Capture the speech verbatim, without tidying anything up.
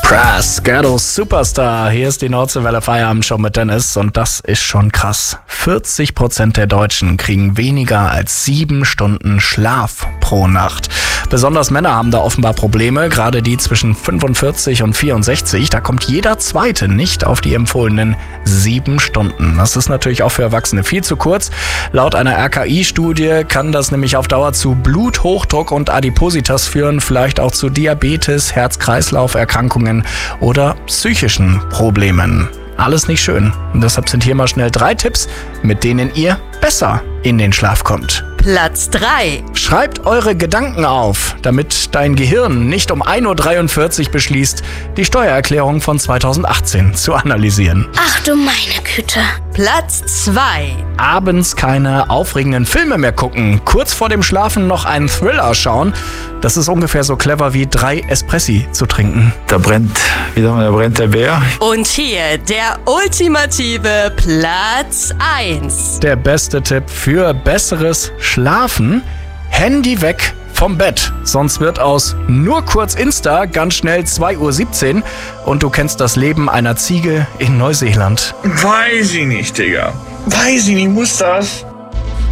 Crass, Ghetto Superstar. Hier ist die Nordseewelle Feierabendshow mit Dennis und das ist schon krass. vierzig Prozent der Deutschen kriegen weniger als sieben Stunden Schlaf pro Nacht. Besonders Männer haben da offenbar Probleme, gerade die zwischen fünfundvierzig und vierundsechzig. Da kommt jeder Zweite nicht auf die empfohlenen sieben Stunden. Das ist natürlich auch für Erwachsene viel zu kurz. Laut einer R K I-Studie kann das nämlich auf Dauer zu Bluthochdruck und Adipositas führen, vielleicht auch zu Diabetes, Herz-Kreislauf-Erkrankungen oder psychischen Problemen. Alles nicht schön. Und deshalb sind hier mal schnell drei Tipps, mit denen ihr besser in den Schlaf kommt. Platz drei. Schreibt eure Gedanken auf, damit dein Gehirn nicht um ein Uhr dreiundvierzig beschließt, die Steuererklärung von zweitausendachtzehn zu analysieren. Ach du meine Güte. Platz zwei. Abends keine aufregenden Filme mehr gucken, kurz vor dem Schlafen noch einen Thriller schauen. Das ist ungefähr so clever wie drei Espressi zu trinken. Da brennt, wieder mal, da brennt der Bär. Und hier der ultimative Platz eins. Der beste Tipp für besseres Schlafen: Handy weg vom Bett. Sonst wird aus nur kurz Insta ganz schnell zwei Uhr siebzehn und du kennst das Leben einer Ziege in Neuseeland. Weiß ich nicht, Digga. Weiß ich nicht, muss das?